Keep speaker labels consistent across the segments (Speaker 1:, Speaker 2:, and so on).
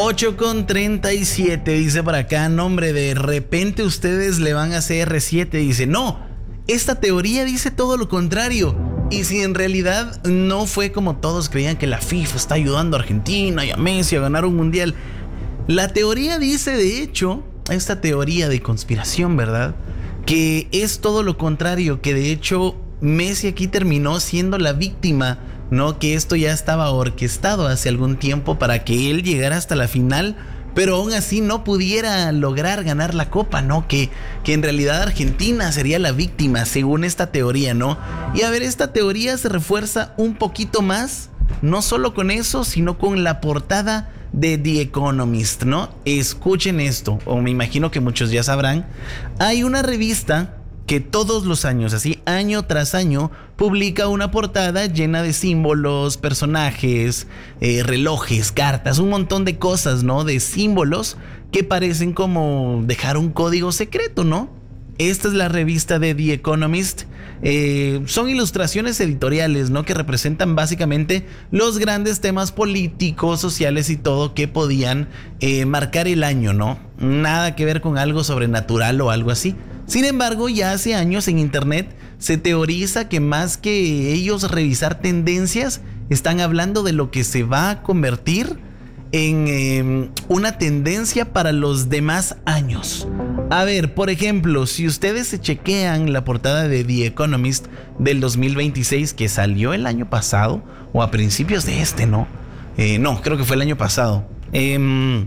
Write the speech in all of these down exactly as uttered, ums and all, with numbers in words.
Speaker 1: ocho con treinta y siete, dice por acá, nombre, de repente ustedes le van a C R siete. Dice, no, esta teoría dice todo lo contrario. Y si en realidad no fue como todos creían, que la FIFA está ayudando a Argentina y a Messi a ganar un mundial. La teoría dice, de hecho, esta teoría de conspiración, ¿verdad?, que es todo lo contrario, que de hecho Messi aquí terminó siendo la víctima, ¿no? Que esto ya estaba orquestado hace algún tiempo para que él llegara hasta la final, pero aún así no pudiera lograr ganar la copa, ¿no? Que, que en realidad Argentina sería la víctima, según esta teoría, ¿no? Y a ver, esta teoría se refuerza un poquito más, no solo con eso, sino con la portada de The Economist, ¿no? Escuchen esto, o me imagino que muchos ya sabrán. Hay una revista que todos los años, así año tras año, publica una portada llena de símbolos, personajes, eh, relojes, cartas, un montón de cosas, ¿no? De símbolos que parecen como dejar un código secreto, ¿no? Esta es la revista de The Economist. Eh, son ilustraciones editoriales, ¿no?, que representan básicamente los grandes temas políticos, sociales y todo que podían eh, marcar el año, ¿no? Nada que ver con algo sobrenatural o algo así. Sin embargo, ya hace años en internet se teoriza que más que ellos revisar tendencias, están hablando de lo que se va a convertir en eh, una tendencia para los demás años. A ver, por ejemplo, si ustedes se chequean la portada de The Economist del dos mil veintiséis, que salió el año pasado, o a principios de este, ¿no? Eh, no, creo que fue el año pasado. Eh,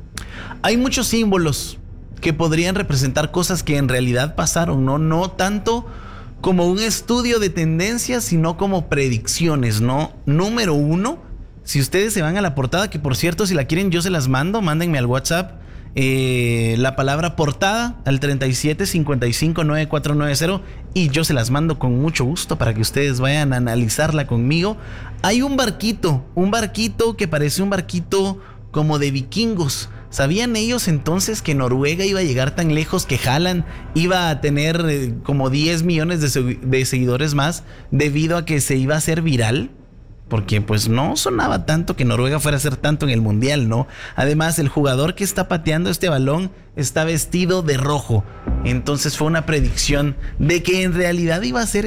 Speaker 1: hay muchos símbolos que podrían representar cosas que en realidad pasaron, ¿no? No tanto como un estudio de tendencias, sino como predicciones, ¿no? Número uno, si ustedes se van a la portada, que por cierto, si la quieren yo se las mando, mándenme al WhatsApp eh, la palabra portada al treinta y siete cincuenta y cinco noventa y cuatro noventa y yo se las mando con mucho gusto para que ustedes vayan a analizarla conmigo. Hay un barquito, un barquito que parece un barquito como de vikingos. ¿Sabían ellos entonces que Noruega iba a llegar tan lejos, que Haaland iba a tener eh, como diez millones de, se- de seguidores más debido a que se iba a hacer viral? Porque pues no sonaba tanto que Noruega fuera a hacer tanto en el mundial, ¿no? Además, el jugador que está pateando este balón está vestido de rojo. Entonces fue una predicción de que en realidad iba a ser